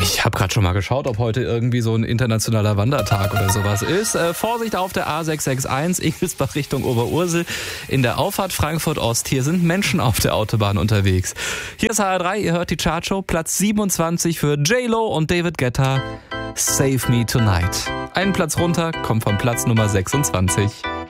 Ich habe gerade schon mal geschaut, ob heute irgendwie so ein internationaler Wandertag oder sowas ist. Vorsicht auf der A661, Igelsbach Richtung Oberursel. In der Auffahrt Frankfurt-Ost. Hier sind Menschen auf der Autobahn unterwegs. Hier ist HR3, ihr hört die Chartshow. Platz 27 für J-Lo und David Guetta. Save Me Tonight. Einen Platz runter, kommt von Platz Nummer 26.